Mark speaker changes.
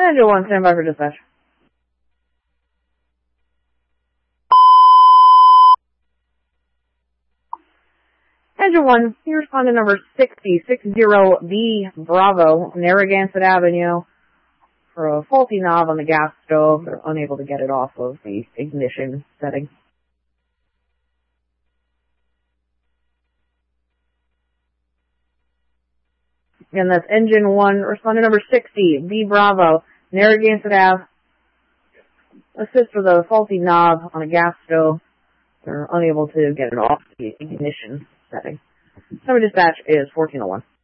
Speaker 1: Engine 1, stand by for dispatch. Engine 1, you respond to number 6060B Bravo, Narragansett Avenue, for a faulty knob on the gas stove. They're unable to get it off of the ignition setting. And that's Engine 1, respond to number 60B Bravo, Narragansett Ave. Assist with a faulty knob on a gas stove. They're unable to get it off the ignition setting. Number dispatch is 1401.